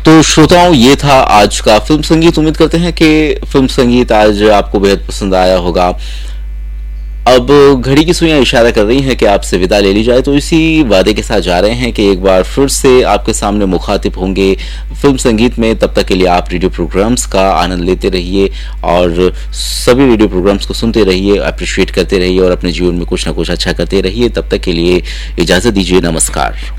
तो श्रोताओं, ये था आज का फिल्म संगीत। उम्मीद करते हैं कि फिल्म संगीत आज आपको बेहद पसंद आया होगा। अब घड़ी की सुइयां इशारा कर रही हैं कि आपसे विदा ले ली जाए, तो इसी वादे के साथ जा रहे हैं कि एक बार फिर से आपके सामने मुखातिब होंगे फिल्म संगीत में। तब तक के लिए आप रेडियो प्रोग्राम्स का आनंद लेते रहिए और सभी रेडियो प्रोग्राम्स को सुनते रहिए, अप्रिशिएट करते रहिए और अपने जीवन में कुछ ना कुछ अच्छा करते रहिए। तब तक के लिए इजाजत दीजिए। नमस्कार।